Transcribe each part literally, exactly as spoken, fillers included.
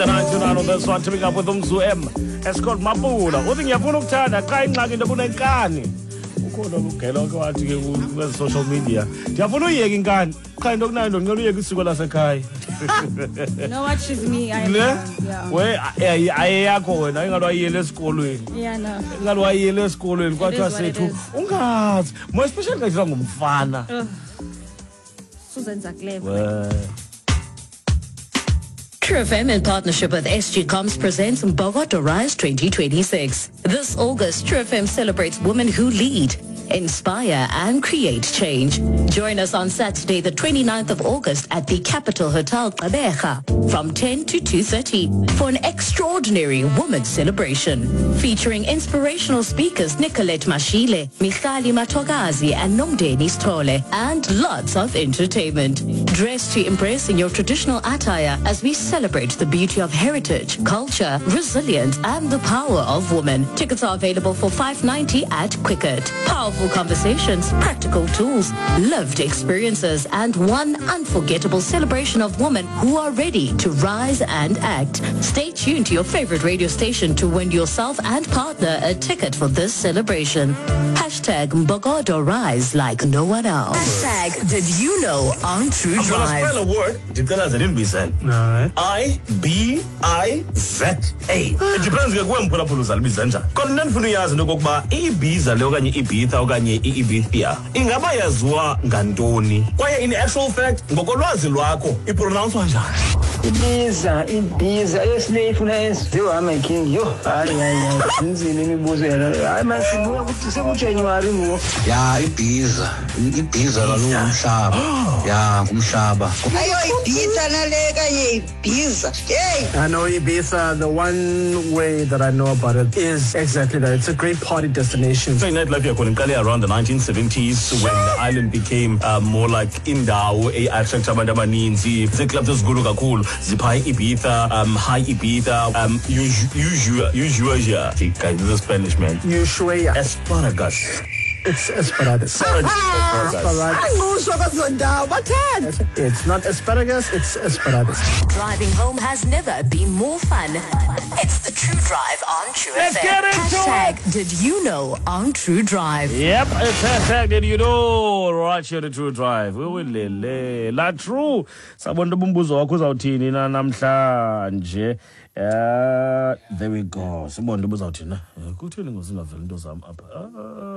the ninety-nine on this one, teaming up with Umzu M. Escort Mapula. Uthi ngiyafuna ukuthanda xa ingxaki into kunenkani. Ukhona ukugela kwathi ke ku social media. Ngiyafuna uyeke inkani. Cha into kunayo ngicela uyeke isiko lasekhaya. You know what, she's me. I am. Yeah. We aye yakho wena ingalwayile esikolweni. Yeah, no. Ingalwayile esikolweni kwathi sethu ungazi. More especially ka jira ngumfana. Susan Zaklev. True F M in partnership with S G Coms presents Bogota Rise twenty twenty-six. This August, True F M celebrates women who lead, inspire and create change. Join us on Saturday the twenty-ninth of August at the Capital Hotel Gqeberha from ten to two thirty for an extraordinary women's celebration featuring inspirational speakers Nicolette Mashile, Michali Matogazi and Nomdeni Stole, and lots of entertainment. Dress to impress in your traditional attire as we celebrate the beauty of heritage, culture, resilience and the power of women. Tickets are available for five ninety at Quicket. Powerful conversations, practical tools, lived experiences, and one unforgettable celebration of women who are ready to rise and act. Stay tuned to your favorite radio station to win yourself and partner a ticket for this celebration. Hashtag Mbogodo Rise like no one else. Hashtag Did You Know on True Drive. I'm going to spell a word. Dicela zalimbizela. No. I B I Z A. It depends ke kuwe mphulaphula uzalibiza njani. Kodwa ndifuna uyazi into kokuba ibiza le okanye ibitha okanye iibithia ingaba yaziwa ngantoni kwaye in actual fact ngokolwazi lwakho ipronounce njani. Ibiza ibiza esifuna esiziwa ama king yo hayi hayi inzini imibuzo yena hayi masibuya ukuthi sekuJanuary ngo ya ibiza ibiza lalungumhlaba ya ngumhlaba ayo ibiza nale kanye ibiza hey I know Ibiza. The one way that I know about it is exactly that. It's a great party destination. So nightlife yakhona iqale around the nineteen seventies when the island became uh, more like indawo e-attract abantu abaninzi. Ziclubs ezinkulu kakhulu zipha Ibiza, um, high Ibiza, um, usual, usual, guys, this is Spanish, man. Ushuaia. Asparagus. It's asparagus. Asparagus. It's not asparagus, it's asparagus. Driving home has never been more fun. It's the True Drive on True Let's F M. get into Hashtag Did You Know on True Drive. Yep, it's hashtag Did You Know right here the True Drive. We will lele la true. Sabona umbuzo wakho uzawuthini na namhlanje. Uh, there we go. Sibonke buzawuthina. Kuthini ngozingavela into zami apha.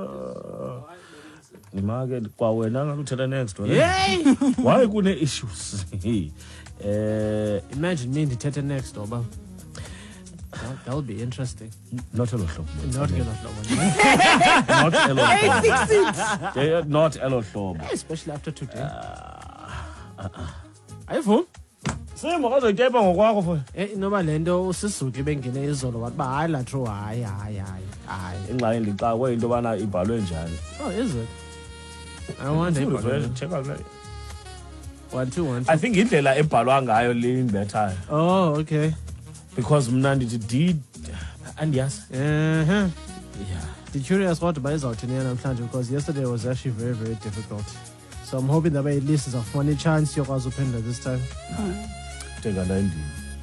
Nimake kwa wena ngaluthela next one. Hey! Why kune issues? Uh, imagine me ndithethe next oba. That, that'll be interesting. Not elo hlobo. Not elo hlobo. Not elo hlobo. Not elo hlobo. Especially after today. Uh, uh, Ayivumi? Simo kazotyeba ngokwakho fo. Eh noba lento usisuti bengene izolo wathi ba hayi la true hayi hayi hayi hayi. Ingxaki lixa kwento bana ibhalwe njani. Oh, is it? I wonder if check out that. One two one two. I think indlela ebhalwa ngayo le inbethayo. Oh, okay. Because mna ndithi did and yes. Uh-huh. Yeah. The curious what about izawuthini namhlanje because yesterday was actually very very difficult. So I'm hoping that way at least is a funny chance yokwazi uphendula this time. Teka ndindimi.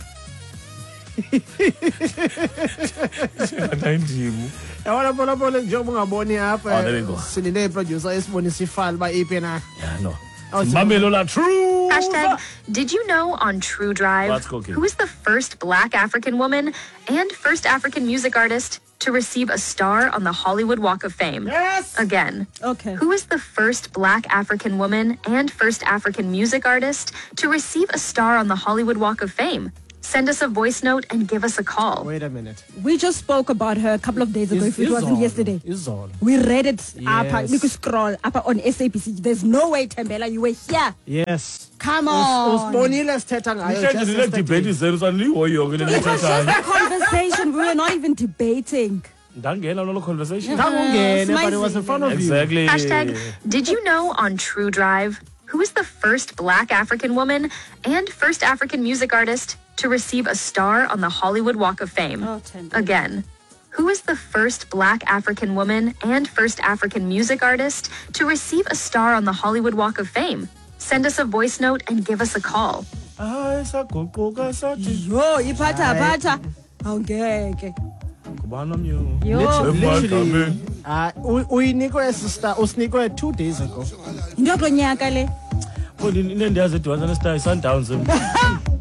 Teka ndindimi. Yabona phela phela njengoba ungaboni apha. Oh, there we go. Sinile producer esibonisa ifile ba iphi na. Yeah, no. Mamelo la true. Hashtag Did You Know on True Drive? Let's go, kid. Who is the first Black African woman and first African music artist to receive a star on the Hollywood Walk of Fame? Yes. Again. Okay. Who is the first Black African woman and first African music artist to receive a star on the Hollywood Walk of Fame? Send us a voice note and give us a call. Wait a minute. We just spoke about her a couple of days ago, Is- if it wasn't Izolo. yesterday. Izolo. We read it up, Yes. you could scroll up on S A B C. There's no way, Tembela, you were here. Yes. Come on. Usibonile sithetha ngayo Mhlanje just ndile yesterday. debate zenu sanliho yonke le It was just nithathayo. a conversation. We were not even debating. Ndangena lo conversation. Ngangungene, but it was in Smizing. front of you. Exactly. Hashtag Did You Know on True Drive? Who is the first Black African woman and first African music artist to receive a star on the Hollywood Walk of Fame? Oh, Tembela. Again. Who is the first Black African woman and first African music artist to receive a star on the Hollywood Walk of Fame? Send us a voice note and give us a call. hayi saguquka sathi Yo, iphatha phatha. Awungeke. kubani omnye Yo. Literally, uh, uyinikwe sister, usinikwe two days ago. Into yonyaka le. kodwa inendiyazi edwanza nesitayi Sundowns